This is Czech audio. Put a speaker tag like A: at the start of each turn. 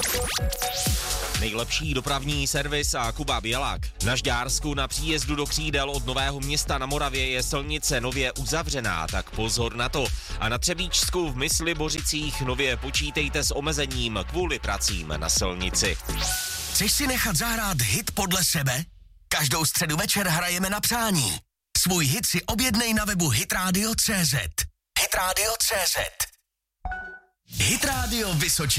A: Nejlepší dopravní servis a Kuba Bělák. Na Žďársku na příjezdu do Křídel od Nového Města na Moravě je silnice nově uzavřená, tak pozor na to. A na Třebíčsku v Myslibořicích nově počítejte s omezením kvůli pracím na silnici.
B: Chceš si nechat zahrát hit podle sebe? Každou středu večer hrajeme na přání. Svůj hit si objednej na webu hitradio.cz. Hitradio.cz. Hit Radio Vysočina.